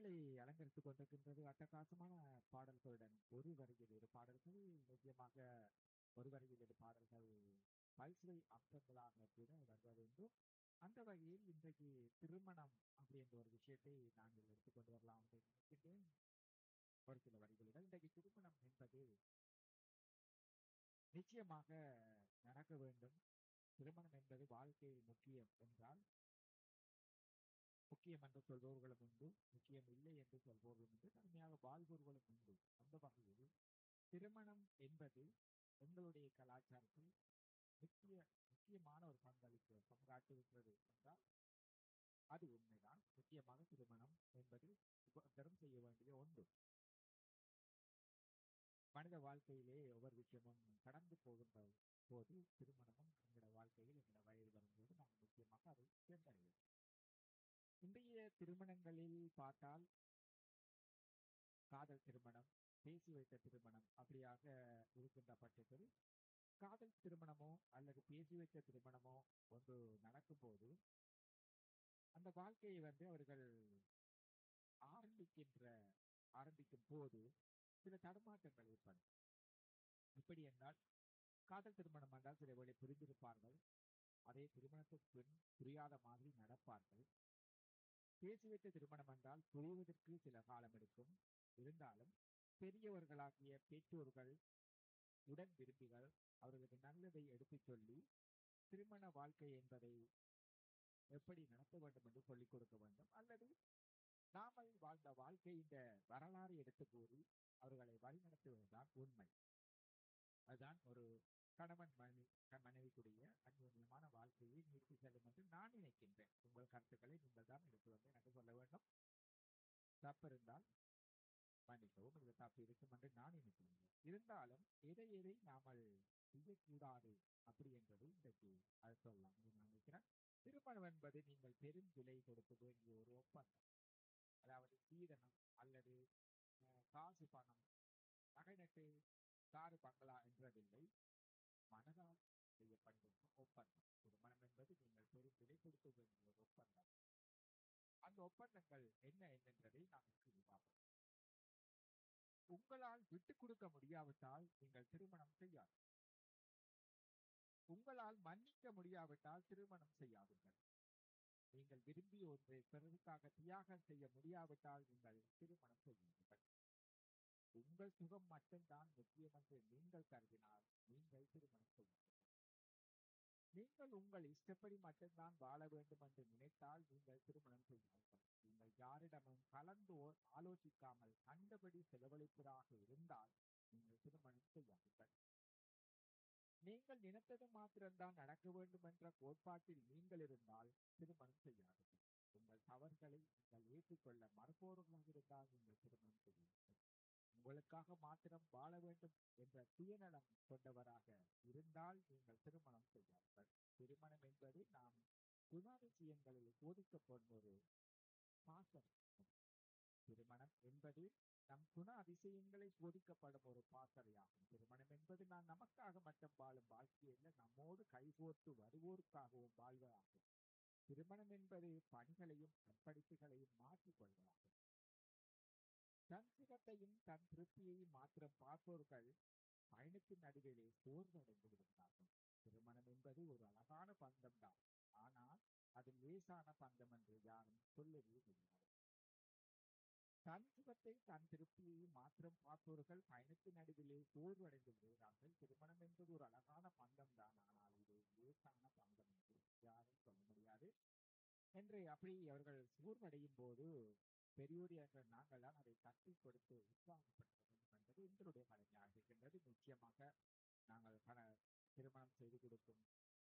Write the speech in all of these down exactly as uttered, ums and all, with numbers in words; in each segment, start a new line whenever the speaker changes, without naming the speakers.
பாடல்களை அலங்கரித்துக் கொண்டிருக்கின்றது அட்டகாசமான பாடல்களுடன் ஒரு வரியில் இரு பாடல்கள் நிச்சயமாக ஒரு வரியில் இரு பாடல்கள் பல்சுவை அம்சங்களாக கூட வருவது வேண்டும். அந்த வகையில் இன்றைக்கு திருமணம் அப்படின்ற ஒரு விஷயத்தை நாங்கள் எடுத்துக்கொண்டு வரலாம் என்று நினைக்கின்றேன். ஒரு சில வரிகளுடன் இன்றைக்கு திருமணம் என்பது நிச்சயமாக நடக்க வேண்டும். திருமணம் என்பது வாழ்க்கையில் முக்கியம் என்றால் முக்கியம் என்று சொல்பவர்களும் உண்டு, முக்கியம் இல்லை என்று சொல்பவர்களும் உண்டு, தனிமையாக வாழ்பவர்களும் உண்டு. அந்த வகையில் திருமணம் என்பது எங்களுடைய கலாச்சாரத்தில் முக்கிய முக்கியமான ஒரு பங்களிப்பு பங்காற்றுகின்றது என்றால் அது உண்மைதான். முக்கியமாக திருமணம் என்பது உபகரம் செய்ய வேண்டிய ஒன்று. மனித வாழ்க்கையிலே ஒவ்வொரு விஷயமும் கடந்து போகின்ற போது திருமணமும் எங்களோட வாழ்க்கையில் எங்களோட வயது வரும்போது நாங்கள் முக்கியமாக அதை சென்றடைவோம். இன்றைய திருமணங்களில் பார்த்தால் காதல் திருமணம், பேசி வைத்த திருமணம் அப்படியாக இருக்கின்ற பட்சத்தில் காதல் திருமணமோ அல்லது பேசி வைத்த திருமணமோ ஒன்று நடக்கும்போது அந்த வாழ்க்கையை வந்து அவர்கள் ஆரம்பிக்கின்ற ஆரம்பிக்கும் போது சில தடுமாற்றங்கள் ஏற்படும். இப்படி என்றால் காதல் திருமணம் என்றால் சில வேளை புரிந்திருப்பார்கள், அதே திருமணத்துக்கு பின் புரியாத மாதிரி நடப்பார்கள். பேசி வைத்த திருமணம் என்றால் புரிவதற்கு சில காலம் எடுக்கும். இருந்தாலும் பெரியவர்களாகிய பெற்றோர்கள், உடன் விரும்பிகள் அவர்களுக்கு நல்லதை எடுத்துச் சொல்லி திருமண வாழ்க்கை என்பதை எப்படி நடத்த வேண்டும் என்று சொல்லிக் கொடுக்க வேண்டும். அல்லது நாமல் வாழ்ந்த வாழ்க்கை இந்த வரலாறு எடுத்து கூறி அவர்களை வழிநடத்துவதுதான் உண்மை. அதுதான் ஒரு கணவன் மனைவி மனைவிக்குரிய அந்யோன்யமான வாழ்க்கையை நீட்டி செல்லும் என்று நான் நினைக்கின்றேன். உங்கள் கருத்துக்களை நீங்கள் தான் எடுத்து வந்து எனக்கு சொல்ல வேண்டும். தப்பு இருந்தால் மன்னிக்கவும், இது தப்பு இருக்கும் என்று நான் நினைக்கின்றேன். இருந்தாலும் எதை எதை நாமல் செய்யக்கூடாது அப்படி என்பதை இன்றைக்கு அது சொல்லலாம் என்று நான் நினைக்கிறேன். திருமணம் என்பது நீங்கள் பெரும் விலை கொடுக்க வேண்டிய ஒரு ஒப்பந்தம். அதாவது சீதனம் அல்லது காசு பணம் நகை நட்டு காரு பங்களா என்றதில்லை, மனதால் செய்யப்படுகின்ற ஒப்பந்தம். திருமணம் என்பது நீங்கள் பெரும் விலை கொடுக்க வேண்டிய ஒரு ஒப்பந்தம். அந்த ஒப்பந்தங்கள் என்ன என்னென்றதை நாங்கள் பார்ப்போம். உங்களால் விட்டுக் கொடுக்க முடியாவிட்டால் நீங்கள் திருமணம் செய்யாது. உங்களால் மன்னிக்க முடியாவிட்டால் திருமணம் செய்யாதீர்கள். நீங்கள் விரும்பி ஒன்றை பிறருக்காக தியாகம் செய்ய முடியாவிட்டால் நீங்கள் திருமணம் செய்யுங்கள். உங்கள் சுகம் மட்டும்தான் முக்கியம் என்று நீங்கள் கருதினால் நீங்கள் திருமணம் செய்யுங்கள். நீங்கள் உங்கள் இஷ்டப்படி மட்டும்தான் வாழ வேண்டும் என்று நினைத்தால் நீங்கள் திருமணம் செய்யுங்கள். நீங்கள் யாரிடமும் கலந்து ஆலோசிக்காமல் கண்டபடி செலவழிப்பதாக இருந்தால் நீங்கள் திருமணம் செய்யாதீர்கள். நீங்கள் நினைத்தது மாத்திரம்தான் நடக்க வேண்டும் என்ற கோட்பாட்டில் நீங்கள் இருந்தால் திருமணம் செய்யாதீர்கள். உங்கள் தவறுகளை நீங்கள் ஏற்றுக்கொள்ள மறுப்பவர்களாக இருந்தால் நீங்கள் திருமணம் செய்யுங்கள். உங்களுக்காக மாத்திரம் வாழ வேண்டும் என்ற சுயநலம் கொண்டவராக இருந்தால் நீங்கள் திருமணம் செய்யாதீர்கள். திருமணம் என்பது நாம் குணாதிசயங்களில் போதிக்கப்படும் ஒரு பாசம். திருமணம் என்பது நம் குண அதிசயங்களை போதிக்கப்படும் ஒரு பாசறையாகும். திருமணம் என்பது நான் நமக்காக மட்டும் வாழும் வாழ்க்கையில் நம்மோடு கைகோர்த்து வருவோருக்காகவும் வாழ்வதாகும். திருமணம் என்பது பணிகளையும் அர்ப்பணிப்புகளையும் மாற்றிக் கொள்வதாகும். தன் சுகத்தையும் தன் திருப்தியையும் மாத்திரம் பார்ப்பவர்கள் பயணத்தின் நடுவிலே சோர்வடைந்து விடுகிறார்கள். திருமணம் என்பது ஒரு அழகான பந்தம் தான், ஆனால் அது லேசான பந்தம் என்று யாரும் சொல்லவே முடியாது. தன் சுகத்தை தன் திருப்தியை மாத்திரம் பார்ப்பவர்கள் பயணத்தின் நடுவிலே சோர்வடைந்து விடுகிறார்கள். திருமணம் என்பது ஒரு அழகான பந்தம் தான், ஆனால் இது லேசான பந்தம் என்று யாரும் சொல்ல முடியாது என்று அப்படி அவர்கள் சோர்வடையும் போது பெரியோரியாக நாங்கள் தான் அதை தட்டி கொடுத்து உற்சாகப்படுத்த வேண்டும் என்பது எங்களுடைய கடமையாக இருக்கின்றது. நிச்சயமாக நாங்கள் பல திருமணம் செய்து கொடுக்கும்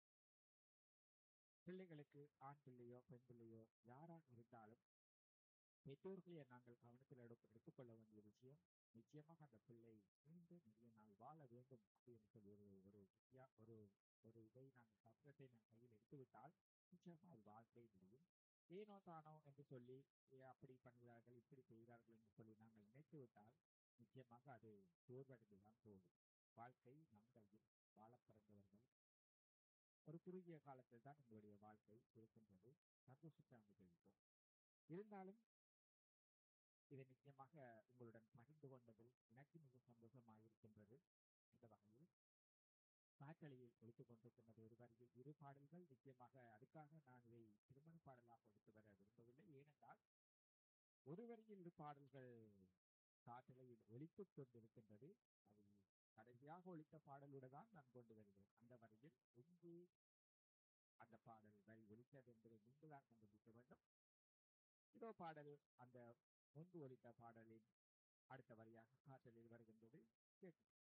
பிள்ளைகளுக்கு ஆண் பிள்ளையோ பெண் பிள்ளையோ யாராக இருந்தாலும் பெற்றோர்களை நாங்கள் கவனத்தில் எடுத்து எடுத்துக்கொள்ள வேண்டிய விஷயம், நிச்சயமாக அந்த பிள்ளை நீண்ட நிறைய நாள் வாழ வேண்டும் அப்படின்னு சொல்லி ஒரு ஒரு ஒரு ஒரு இதை நாங்கள் சத்திரத்தை நான் கையில் எடுத்துவிட்டால் நிச்சயமாக அது வாழ்க்கை முடியும். ஏனோ தானோ என்று சொல்லி அப்படி பண்ணுகிறார்கள் இப்படி செய்கிறார்கள் என்று சொல்லி நாங்கள் நினைத்து விட்டால் நிச்சயமாக அது சோர்வடைந்துதான் போகும். வாழ்க்கை நம் கையில் வாழ பிறந்தவர்கள் ஒரு குறுகிய காலத்தில் தான் எங்களுடைய வாழ்க்கை இருக்கின்றது. சந்தோஷத்தை அங்கு தெரிவிப்போம். இருந்தாலும் இதை நிச்சயமாக உங்களுடன் பகிர்ந்து கொண்டதில் எனக்கு மிக சந்தோஷமாக இருக்கின்றது. இந்த வகையில் காற்றலையில் ஒழித்துக் கொண்டிருக்கின்றது ஒரு வரியில் இரு பாடல்கள். நிச்சயமாக அதுக்காக நான் இதை திருமண பாடலாக எடுத்து வர விரும்பவில்லை. ஏனென்றால் ஒரு வரியில் இரு பாடல்கள் காற்றலையில் ஒழித்துக் கொண்டிருக்கின்றது. அது கடைசியாக ஒழித்த பாடலுடன் தான் நான் கொண்டு வருகிறேன். அந்த வரியில் எங்கே அந்த பாடல் வரி ஒழித்தது என்பதை நீங்கள் தான் கண்டுபிடிக்க வேண்டும். இதோ பாடல் அந்த முன்பு ஒழித்த பாடலின் அடுத்த வரியாக காற்றலில் வருகின்றது. கேட்டு